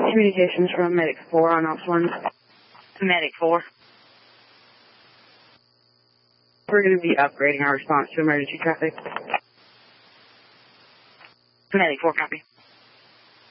Communications from Medic 4 on Ops 1. Medic 4. We're going to be upgrading our response to emergency traffic. Medic 4, copy.